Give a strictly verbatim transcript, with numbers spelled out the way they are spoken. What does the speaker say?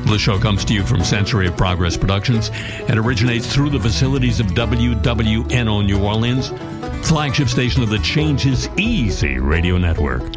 The show comes to you from Century of Progress Productions and originates through the facilities of W W N O New Orleans, flagship station of the Change is Easy radio network.